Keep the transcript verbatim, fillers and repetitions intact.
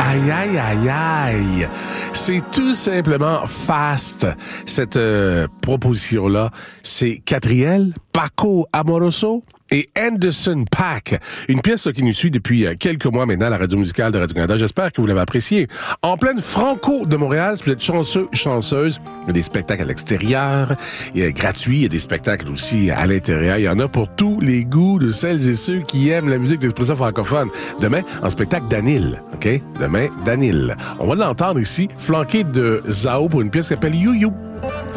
Aïe, aïe, aïe, aïe. C'est tout simplement Fast, cette euh, proposition-là. C'est Catriel, Paco Amoroso et Anderson .Paak. Une pièce qui nous suit depuis quelques mois maintenant à la radio musicale de Radio-Canada. J'espère que vous l'avez appréciée. En pleine Franco de Montréal, si vous êtes chanceux, chanceuse, il y a des spectacles à l'extérieur, il y a gratuit, il y a des spectacles aussi à l'intérieur. Il y en a pour tous les goûts de celles et ceux qui aiment la musique d'expression francophone. Demain, en spectacle d'Anil, OK? Demain, d'Anil. On va l'entendre ici, flanqué de Zao pour une pièce qui s'appelle You You.